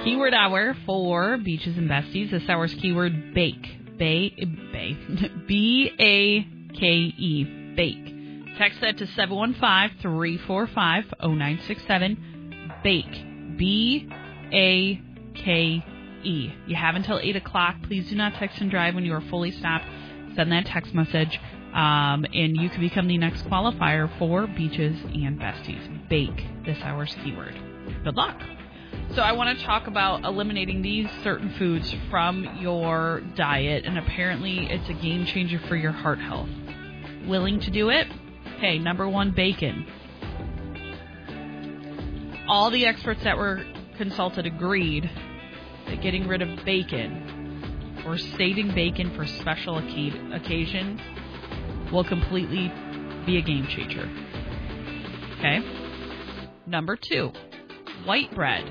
Keyword hour for Beaches and Besties. This hour's keyword bake. B-A-K-E. Bake. Text that to 715-345-0967. Bake. B-A-K-E. You have until 8 o'clock. Please do not text and drive when you are fully stopped. Send that text message, and you can become the next qualifier for Beaches and Besties. Bake, this hour's keyword. Good luck. So I want to talk about eliminating these certain foods from your diet, and apparently it's a game changer for your heart health. Willing to do it? Okay, number 1, bacon. All the experts that were consulted agreed that getting rid of bacon or saving bacon for special occasions will completely be a game changer. Okay? Number 2, white bread.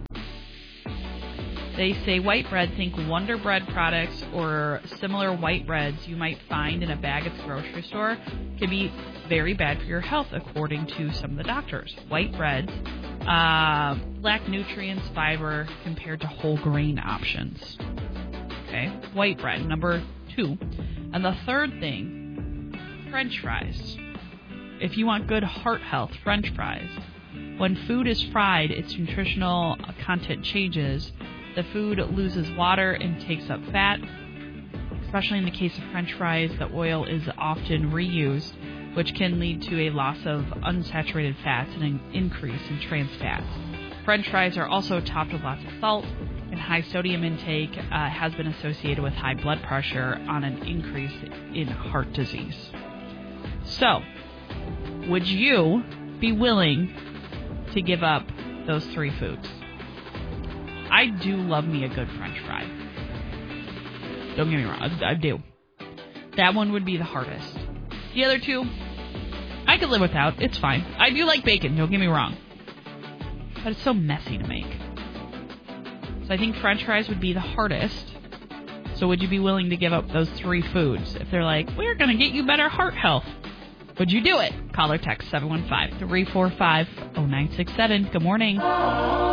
They say white bread, think Wonder Bread products or similar white breads you might find in a bag at the grocery store can be very bad for your health, according to some of the doctors. White breads lack nutrients, fiber, compared to whole grain options. Okay, white bread, number 2. And the third thing, French fries. If you want good heart health, French fries. When food is fried, its nutritional content changes. The food loses water and takes up fat. Especially in the case of French fries, the oil is often reused, which can lead to a loss of unsaturated fats and an increase in trans fats. French fries are also topped with lots of salt, and high sodium intake has been associated with high blood pressure on an increase in heart disease. So, would you be willing to give up those 3 foods? I do love me a good French fry. Don't get me wrong, I do. That one would be the hardest. The other 2, I could live without. It's fine. I do like bacon, don't get me wrong. But it's so messy to make. So I think French fries would be the hardest. So would you be willing to give up those 3 foods? If they're like, we're going to get you better heart health, would you do it? Call or text 715-345-0967. Good morning.